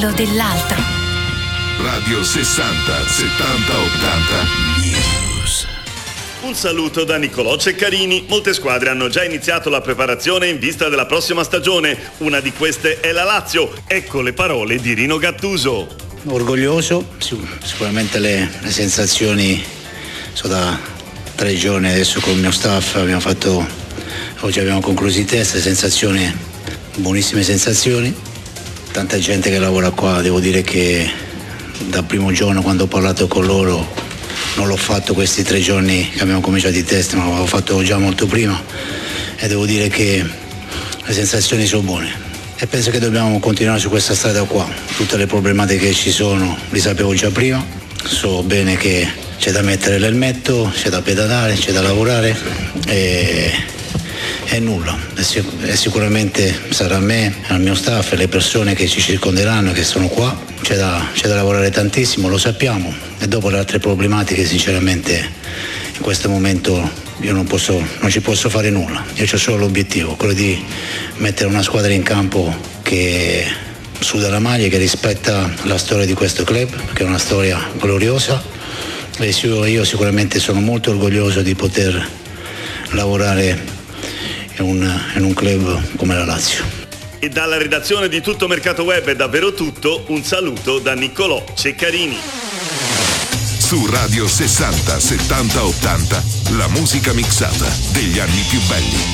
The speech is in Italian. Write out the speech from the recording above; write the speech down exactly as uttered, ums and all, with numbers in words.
bello dell'altro. Radio sessanta settanta ottanta News. Un saluto da Niccolò Ceccarini. Molte squadre hanno già iniziato la preparazione in vista della prossima stagione. Una di queste è la Lazio. Ecco le parole di Rino Gattuso. Orgoglioso, sicuramente le, le sensazioni sono da tre giorni adesso con il mio staff, abbiamo fatto, oggi abbiamo concluso i test, sensazioni, buonissime sensazioni, tanta gente che lavora qua, devo dire che dal primo giorno quando ho parlato con loro non l'ho fatto questi tre giorni che abbiamo cominciato i test, ma l'avevo fatto già molto prima e devo dire che le sensazioni sono buone e penso che dobbiamo continuare su questa strada qua. Tutte le problematiche che ci sono le sapevo già prima, so bene che c'è da mettere l'elmetto, c'è da pedalare, c'è da lavorare e, e nulla, e, e sicuramente sarà a me, al mio staff e le persone che ci circonderanno, che sono qua, c'è da, c'è da lavorare tantissimo, lo sappiamo, e dopo le altre problematiche sinceramente in questo momento io non posso, non ci posso fare nulla. Io ho solo l'obiettivo, quello di mettere una squadra in campo che suda la maglia, che rispetta la storia di questo club, che è una storia gloriosa, e io sicuramente sono molto orgoglioso di poter lavorare in un, in un club come la Lazio. E dalla redazione di Tutto Mercato Web è davvero tutto. Un saluto da Niccolò Ceccarini. Su Radio sessanta settanta ottanta, la musica mixata degli anni più belli.